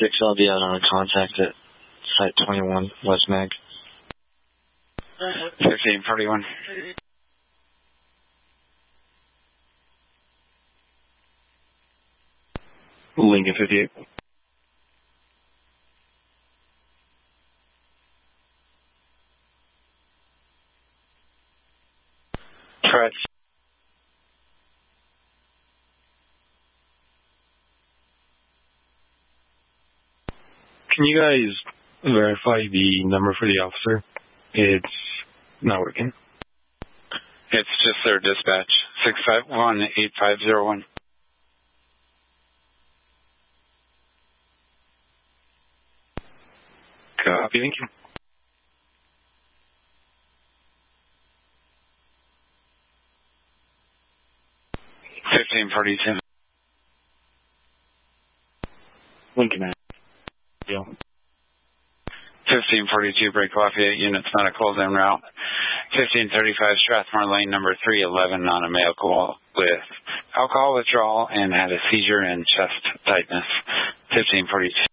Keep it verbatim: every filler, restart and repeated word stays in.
six, I'll be out on contact at Site twenty-one, West Mag. fifteen forty-one. Lincoln fifty-eight. Correct. Can you guys verify the number for the officer? It's not working. It's just their dispatch. six five one, eight five zero one. Copy, thank you. fifteen forty-two. Lincoln Ave. Deal. fifteen forty-two, break Lafayette units, not a closed en route. fifteen thirty-five, Strathmore Lane, number three eleven, on a male call with alcohol withdrawal and had a seizure and chest tightness. fifteen forty-two.